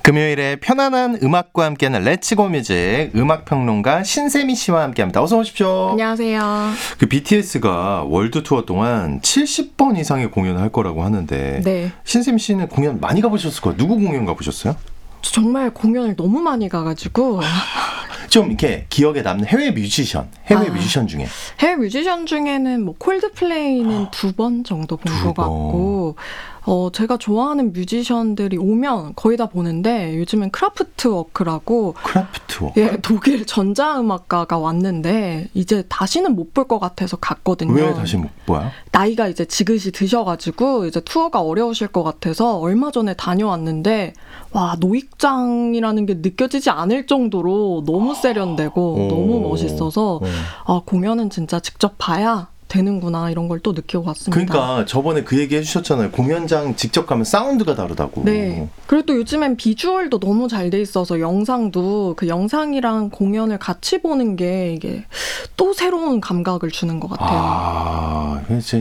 금요일에 편안한 음악과 함께하는 렛츠고 뮤직 음악평론가 신세미 씨와 함께합니다. 어서 오십시오. 안녕하세요. 그 BTS가 월드 투어 동안 70번 이상의 공연을 할 거라고 하는데 네. 신세미 씨는 공연 많이 가보셨을 거예요. 누구 공연 가보셨어요? 정말 공연을 너무 많이 가가지고 좀 이렇게 기억에 남는 해외 뮤지션 중에 해외 뮤지션 중에는 뭐 콜드플레이는 2번 정도 본 것 같고 제가 좋아하는 뮤지션들이 오면 거의 다 보는데 요즘은 크라프트워크라고 예, 독일 전자음악가가 왔는데 이제 다시는 못 볼 것 같아서 갔거든요. 왜 다시 못 봐요? 나이가 이제 지긋이 드셔가지고 이제 투어가 어려우실 것 같아서 얼마 전에 다녀왔는데 와 노익장이라는 게 느껴지지 않을 정도로 너무 세련되고 너무 멋있어서 공연은 진짜 직접 봐야 되는구나 이런 걸 또 느끼고 왔습니다. 그러니까 저번에 그 얘기 해주셨잖아요. 공연장 직접 가면 사운드가 다르다고. 네. 그리고 또 요즘엔 비주얼도 너무 잘 돼 있어서 영상도 그 영상이랑 공연을 같이 보는 게 이게 또 새로운 감각을 주는 것 같아요.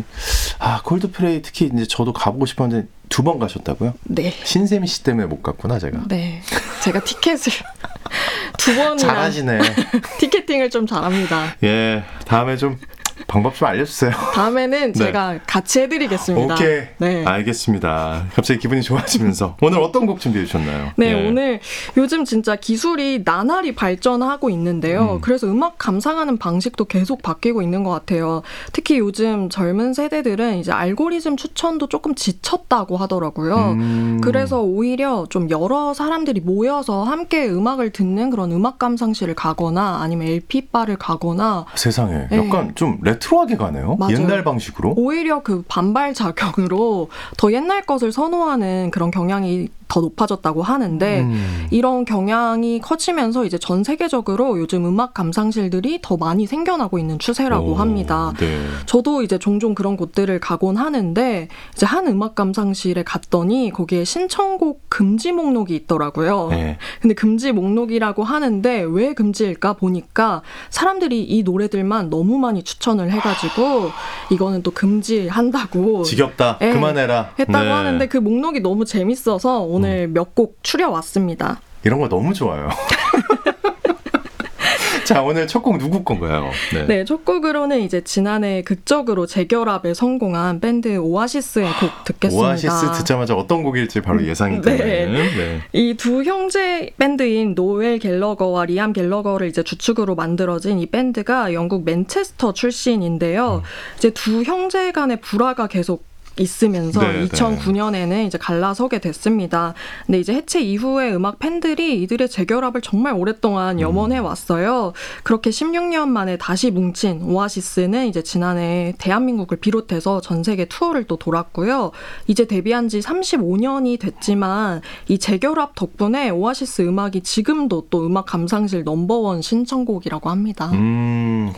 콜드플레이 특히 이제 저도 가보고 싶었는데 2번 가셨다고요? 네. 신세미 씨 때문에 못 갔구나 제가. 네. 제가 티켓을 2번이나 잘하시네. 티켓팅을 좀 잘합니다. 예. 다음에 좀 방법 좀 알려주세요. 다음에는 제가 같이 해드리겠습니다. 오케이. 네. 알겠습니다. 갑자기 기분이 좋아지면서 오늘 어떤 곡 준비해 주셨나요? 네, 오늘 요즘 진짜 기술이 나날이 발전하고 있는데요. 그래서 음악 감상하는 방식도 계속 바뀌고 있는 것 같아요. 특히 요즘 젊은 세대들은 이제 알고리즘 추천도 조금 지쳤다고 하더라고요. 그래서 오히려 좀 여러 사람들이 모여서 함께 음악을 듣는 그런 음악 감상실을 가거나 아니면 LP바를 가거나 세상에 약간 좀 레트로하게 가네요. 맞아요. 옛날 방식으로. 오히려 그 반발 작용으로 더 옛날 것을 선호하는 그런 경향이 더 높아졌다고 하는데 이런 경향이 커지면서 이제 전 세계적으로 요즘 음악 감상실들이 더 많이 생겨나고 있는 추세라고 합니다. 네. 저도 이제 종종 그런 곳들을 가곤 하는데 이제 한 음악 감상실에 갔더니 거기에 신청곡 금지 목록이 있더라고요. 네. 근데 금지 목록이라고 하는데 왜 금지일까 보니까 사람들이 이 노래들만 너무 많이 추천을 해가지고 이거는 또 금지한다고. 지겹다. 네, 그만해라. 했다고 하는데 그 목록이 너무 재밌어서 오늘 몇 곡 추려왔습니다. 이런 거 너무 좋아요. 자, 오늘 첫 곡 누구 건가요? 네, 첫 곡으로는 이제 지난해 극적으로 재결합에 성공한 밴드 오아시스의 곡 듣겠습니다. 오아시스 듣자마자 어떤 곡일지 바로 예상이 되는. 네. 이 두 형제 밴드인 노엘 갤러거와 리암 갤러거를 이제 주축으로 만들어진 이 밴드가 영국 맨체스터 출신인데요. 이제 두 형제 간의 불화가 계속 있으면서 2009년에는 이제 갈라서게 됐습니다. 근데 이제 해체 이후에 음악 팬들이 이들의 재결합을 정말 오랫동안 염원해 왔어요. 그렇게 16년 만에 다시 뭉친 오아시스는 이제 지난해 대한민국을 비롯해서 전 세계 투어를 또 돌았고요. 이제 데뷔한 지 35년이 됐지만 이 재결합 덕분에 오아시스 음악이 지금도 또 음악 감상실 넘버원 신청곡이라고 합니다.